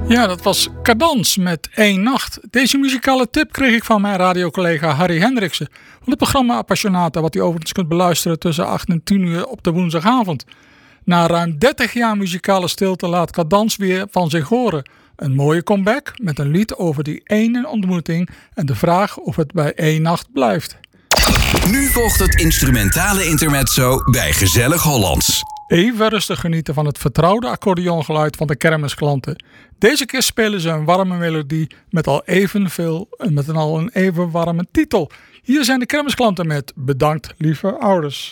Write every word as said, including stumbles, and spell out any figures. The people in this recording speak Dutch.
Ja, dat was Cadans met één nacht. Deze muzikale tip kreeg ik van mijn radiocollega Harry Hendriksen van het programma Appassionata, wat u overigens kunt beluisteren tussen acht en tien uur op de woensdagavond. Na ruim dertig jaar muzikale stilte laat Cadans weer van zich horen. Een mooie comeback met een lied over die ene ontmoeting en de vraag of het bij één nacht blijft. Nu volgt het instrumentale intermezzo bij Gezellig Hollands. Even rustig genieten van het vertrouwde accordeongeluid van de kermisklanten. Deze keer spelen ze een warme melodie met al evenveel en met een al een even warme titel. Hier zijn de kermisklanten met Bedankt lieve ouders.